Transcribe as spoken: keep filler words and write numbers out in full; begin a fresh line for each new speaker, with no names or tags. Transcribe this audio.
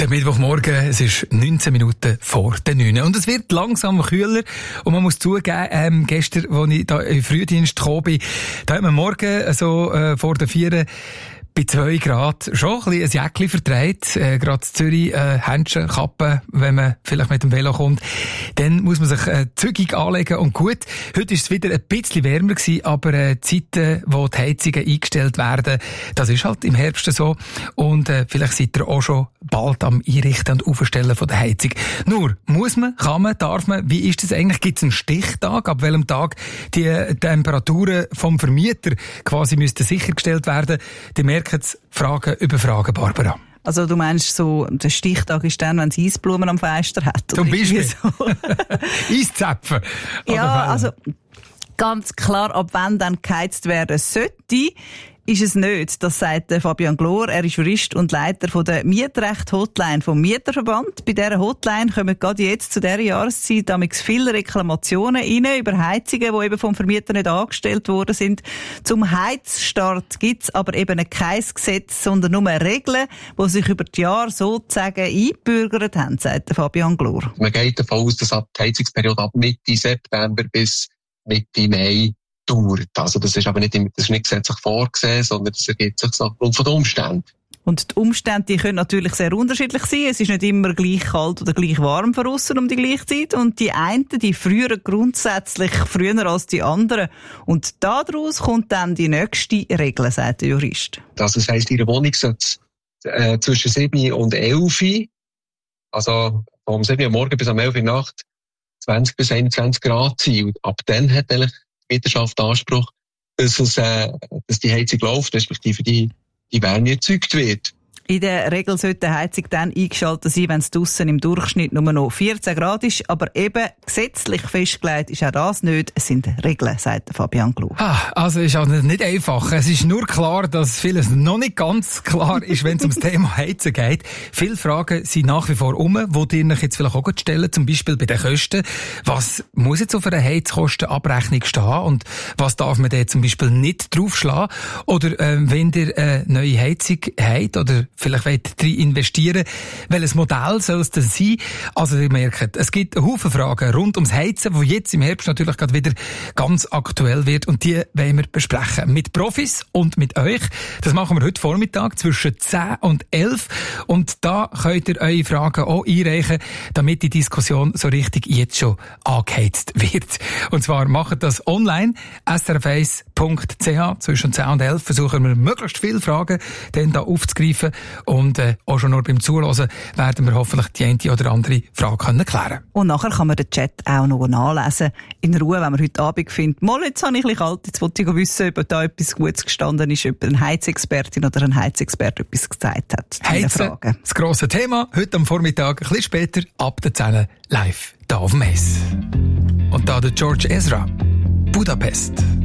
Der Mittwochmorgen, es ist neunzehn Minuten vor der neun. Und es wird langsam kühler. Und man muss zugeben, ähm, gestern, als ich da im Frühdienst gekommen bin, da hat man morgen so äh, vor der vier bei zwei Grad schon ein bisschen ein Jäckchen vertreibt. Äh, gerade in Zürich, äh, Händchen, Kappen, wenn man vielleicht mit dem Velo kommt. Dann muss man sich äh, zügig anlegen und gut. Heute ist es wieder ein bisschen wärmer gewesen, aber äh, die Zeiten, wo die Heizungen eingestellt werden, das ist halt im Herbst so. Und äh, vielleicht seid ihr auch schon bald am Einrichten und Aufstellen von der Heizung. Nur, muss man, kann man, darf man, wie ist das eigentlich? Gibt es einen Stichtag, ab welchem Tag die Temperaturen vom Vermieter quasi müssten sichergestellt werden? Die merken jetzt Fragen über Fragen, Barbara.
Also du meinst so, der Stichtag ist dann, wenn es Eisblumen am Fenster hat?
Zum Beispiel.
So.
Eiszäpfen.
Ja, also ganz klar, ab wann dann geheizt werden sollte, ist es nicht. Das sagt Fabian Glor. Er ist Jurist und Leiter von der Mietrecht-Hotline vom Mieterverband. Bei dieser Hotline kommen gerade jetzt zu dieser Jahreszeit damals viele Reklamationen rein über Heizungen, die eben vom Vermieter nicht angestellt worden sind. Zum Heizstart gibt es aber eben kein Gesetz, sondern nur Regeln, die sich über die Jahre sozusagen eingebürgert haben, sagt Fabian Glor.
Man geht davon aus, dass ab die Heizungsperiode ab Mitte September bis Mitte Mai dauert. Also das ist aber nicht, das ist nicht gesetzlich vorgesehen, sondern das ergibt sich aufgrund von den Umständen.
Und die Umstände die können natürlich sehr unterschiedlich sein. Es ist nicht immer gleich kalt oder gleich warm von aussen um die gleiche Zeit. Und die einen, die frieren grundsätzlich früher als die anderen. Und daraus kommt dann die nächste Regel, sagt der Jurist.
Also das heisst, Ihre Wohnung sollte äh, zwischen sieben und elf, also vom sieben Uhr morgens bis um elf Uhr Nacht, zwanzig bis einundzwanzig Grad sein. Und ab dann hat eigentlich die Mieterschaft Anspruch, dass, es, äh, dass die Heizung läuft, respektive die, die Wärme erzeugt wird.
In der Regel sollte die Heizung dann eingeschaltet sein, wenn es draussen im Durchschnitt nur noch vierzehn Grad ist. Aber eben gesetzlich festgelegt ist auch das nicht. Es sind Regeln, sagt Fabian Glur.
Ah, also ist auch nicht einfach. Es ist nur klar, dass vieles noch nicht ganz klar ist, wenn es ums Thema Heizen geht. Viele Fragen sind nach wie vor um, die ihr euch jetzt vielleicht auch stellen, zum Beispiel bei den Kosten. Was muss jetzt auf einer Heizkostenabrechnung stehen und was darf man da zum Beispiel nicht draufschlagen? Oder ähm, wenn ihr eine neue Heizung habt oder vielleicht wollt ihr investieren, welches Modell soll es denn sein? Also ihr merkt, es gibt einen Haufen Fragen rund ums Heizen, wo jetzt im Herbst natürlich gerade wieder ganz aktuell wird und die wollen wir besprechen. Mit Profis und mit euch. Das machen wir heute Vormittag zwischen zehn und elf und da könnt ihr eure Fragen auch einreichen, damit die Diskussion so richtig jetzt schon angeheizt wird. Und zwar macht das online, s r f eins punkt c h, zwischen zehn und elf versuchen wir möglichst viele Fragen dann da aufzugreifen. Und äh, auch schon nur beim Zuhören werden wir hoffentlich die eine oder andere Frage können klären.
Und nachher kann man den Chat auch noch nachlesen. In Ruhe, wenn man heute Abend findet, mal, jetzt habe ich ein bisschen kalt, jetzt wollte ich wissen, ob da etwas Gutes gestanden ist, ob eine Heizexpertin oder ein Heizexperte etwas gesagt hat.
Heizen, das grosse Thema, heute am Vormittag, ein bisschen später, ab der zehn live, da auf dem Mess. Und da der George Ezra, Budapest.